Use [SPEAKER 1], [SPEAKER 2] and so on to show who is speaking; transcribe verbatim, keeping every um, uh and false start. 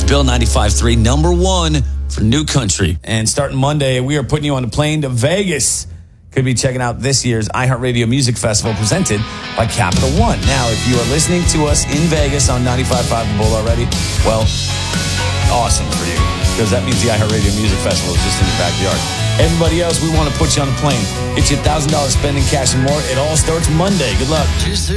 [SPEAKER 1] Bill ninety-five point three, number one for New Country. And starting Monday, we are putting you on a plane to Vegas. Could be checking out this year's iHeartRadio Music Festival presented by Capital One. Now, if you are listening to us in Vegas on ninety-five point five The Bull already, well, awesome for you, because that means the iHeartRadio Music Festival is just in your backyard. Everybody else, we want to put you on a plane. Get you one thousand dollars spending cash and more. It all starts Monday. Good luck.